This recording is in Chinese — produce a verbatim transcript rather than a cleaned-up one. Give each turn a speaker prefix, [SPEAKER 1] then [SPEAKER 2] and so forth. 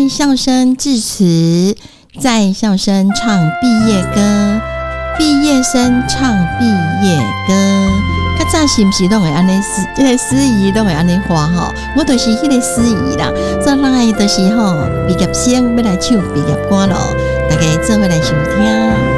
[SPEAKER 1] 笑声致辞，在笑声唱毕业歌，毕业生唱毕业歌。较早是毋是拢会安尼司，即个司仪拢会安尼画吼？我就是迄个司仪啦。做来就是吼，毕业生要来唱毕业歌咯，大家做伙来收听。